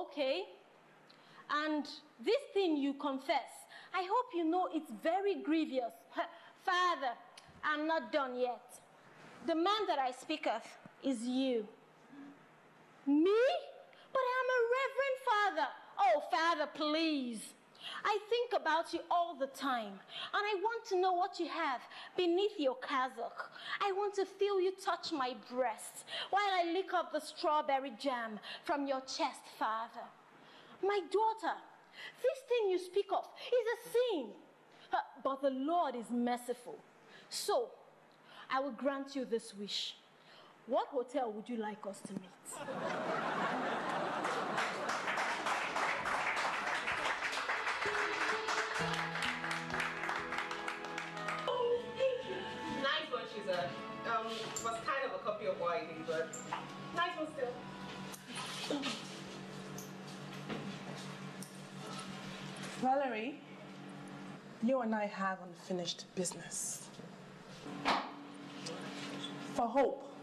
Okay. And this thing you confess, I hope you know it's very grievous. Father, I'm not done yet. The man that I speak of is you. Me? But I'm a reverend father. Oh, Father, please. I think about you all the time, and I want to know what you have beneath your cassock. I want to feel you touch my breast while I lick up the strawberry jam from your chest, Father. My daughter, this thing you speak of is a sin, but the Lord is merciful. So, I will grant you this wish. What hotel would you like us to meet? It was kind of a copy of what I did, but nice one still. Valerie, you and I have unfinished business. For Hope,